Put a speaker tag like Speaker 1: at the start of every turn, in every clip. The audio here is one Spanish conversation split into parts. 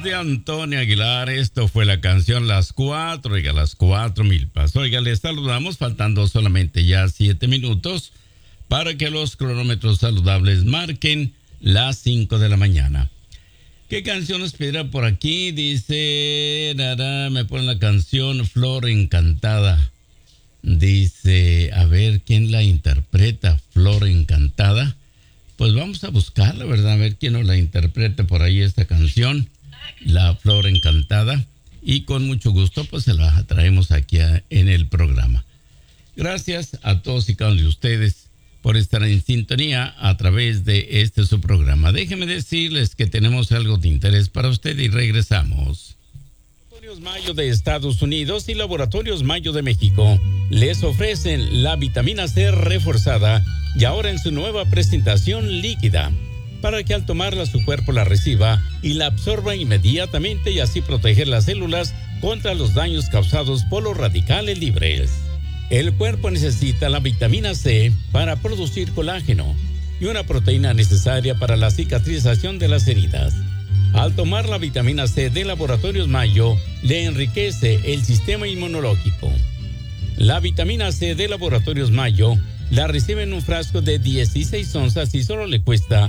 Speaker 1: voz de Antonio Aguilar, esto fue la canción Las 4, oiga, las 4 milpas. Oiga, les saludamos faltando solamente ya 7 minutos para que los cronómetros saludables marquen las 5 de la mañana. ¿Qué canción nos pedirá por aquí? Dice, me pone la canción Flor Encantada. Dice, a ver, ¿quién la interpreta? Flor Encantada. Pues vamos a buscarla, ¿verdad? A ver quién nos la interprete por ahí esta canción, La Flor Encantada. Y con mucho gusto, pues se la traemos aquí en el programa. Gracias a todos y cada uno de ustedes por estar en sintonía a través de su programa. Déjenme decirles que tenemos algo de interés para usted y regresamos. Laboratorios Mayo de Estados Unidos y Laboratorios Mayo de México les ofrecen la vitamina C reforzada y ahora en su nueva presentación líquida, para que al tomarla su cuerpo la reciba y la absorba inmediatamente y así proteger las células contra los daños causados por los radicales libres. El cuerpo necesita la vitamina C para producir colágeno y una proteína necesaria para la cicatrización de las heridas. Al tomar la vitamina C de Laboratorios Mayo, le enriquece el sistema inmunológico. La vitamina C de Laboratorios Mayo la recibe en un frasco de 16 onzas y solo le cuesta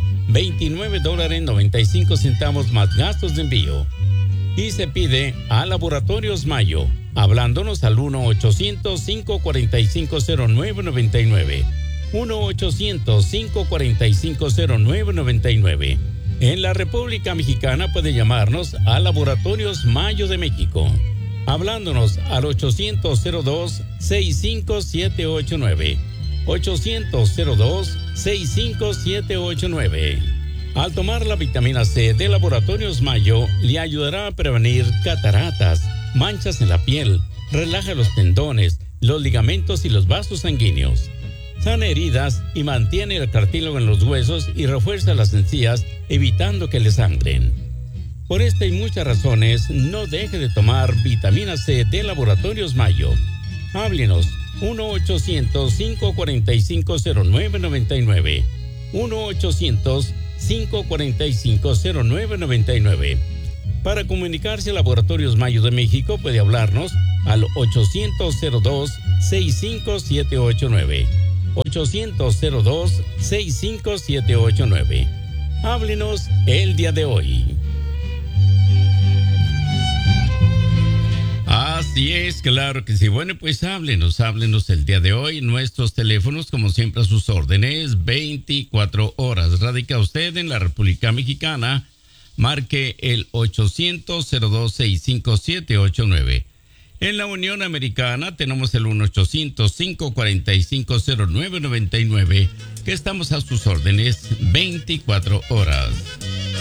Speaker 1: $29.95 más gastos de envío. Y se pide a Laboratorios Mayo, hablándonos al 1-800-545-0999. 1-800-545-0999. En la República Mexicana puede llamarnos a Laboratorios Mayo de México, hablándonos al 800-02-65789. 800-02-65789. Al tomar la vitamina C de Laboratorios Mayo, le ayudará a prevenir cataratas, manchas en la piel, relaja los tendones, los ligamentos y los vasos sanguíneos. Sana heridas y mantiene el cartílago en los huesos y refuerza las encías, evitando que le sangren. Por esta y muchas razones, no deje de tomar vitamina C de Laboratorios Mayo. Háblenos 1-800-545-0999. 1-800-545-0999. Para comunicarse a Laboratorios Mayo de México puede hablarnos al 800-02-65789. 800-02-65789. Háblenos el día de hoy. Así es, claro que sí. Bueno, pues háblenos el día de hoy. Nuestros teléfonos, como siempre, a sus órdenes, 24 horas. Radica usted en la República Mexicana, marque el 800-02-65789. En la Unión Americana tenemos el 1-800-545-0999, que estamos a sus órdenes 24 horas.